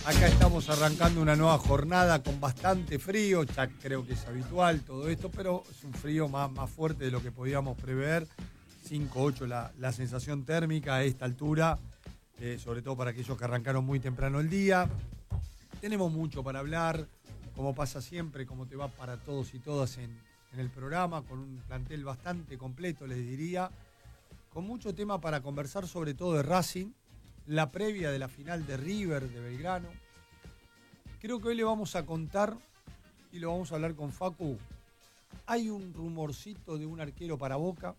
Acá estamos arrancando una nueva jornada con bastante frío, ya creo que es habitual todo esto, pero es un frío más fuerte de lo que podíamos prever. 5-8 la sensación térmica a esta altura, sobre todo para aquellos que arrancaron muy temprano el día. Tenemos mucho para hablar, como pasa siempre, como te va para todos y todas en el programa, con un plantel bastante completo, les diría, con mucho tema para conversar, sobre todo de Racing, la previa de la final de River de Belgrano. Creo que hoy le vamos a contar, y lo vamos a hablar con Facu, hay un rumorcito de un arquero para Boca.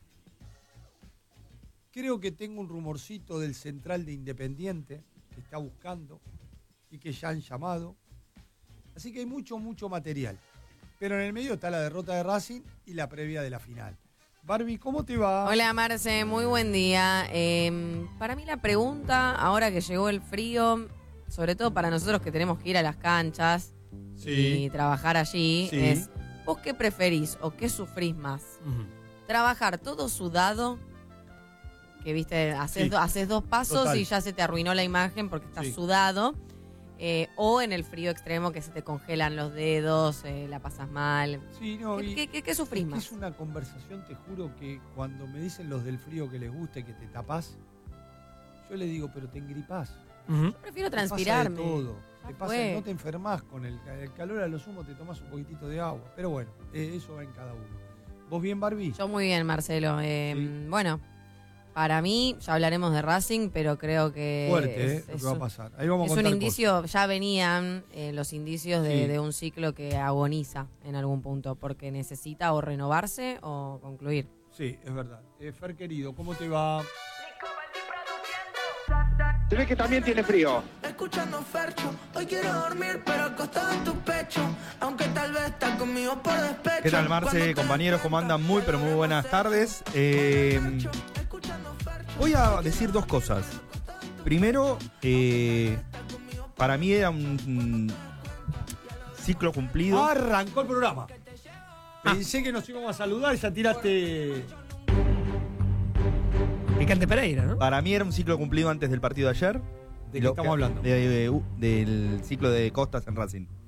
Creo que tengo un rumorcito del central de Independiente, que está buscando y que ya han llamado. Así que hay mucho material. Pero en el medio está la derrota de Racing y la previa de la final. Barbie, ¿cómo te va? Hola Marce, muy buen día. Para mí la pregunta, ahora que llegó el frío, sobre todo para nosotros que tenemos que ir a las canchas y trabajar allí, es ¿vos qué preferís o qué sufrís más? ¿Trabajar todo sudado? Que viste, haces dos pasos total, y ya se te arruinó la imagen porque estás sudado. O en el frío extremo que se te congelan los dedos, la pasas mal. Sí, no, ¿Qué sufrís más? Es una conversación, te juro, que cuando me dicen los del frío que les gusta y que te tapás, yo les digo, pero te engripás. Yo prefiero transpirarme. Te pasa de todo. Te pasa, no te enfermás con el calor, a lo sumo te tomás un poquitito de agua. Pero bueno, eso va en cada uno. ¿Vos bien, Barbie? Yo muy bien, Marcelo. Bueno, para mí, ya hablaremos de Racing, pero creo que fuerte, lo que va a pasar. Ahí vamos a contar un indicio, cosas. ya venían los indicios de un ciclo que agoniza en algún punto, porque necesita o renovarse o concluir. Sí, es verdad. Fer, querido, ¿cómo te va? Se ve que también tiene frío. Escuchando Fercho, hoy quiero dormir, pero acostado en tu pecho, aunque tal vez estás conmigo por despecho. ¿Qué tal, Marce? Compañeros, ¿cómo andan? Muy buenas tardes. Voy a decir dos cosas. Primero, para mí era un ciclo cumplido. Arrancó el programa. Pensé que nos íbamos a saludar y ya tiraste... Picante Pereira, ¿no? Para mí era un ciclo cumplido antes del partido de ayer. ¿De qué estamos hablando? Del ciclo de Costas en Racing.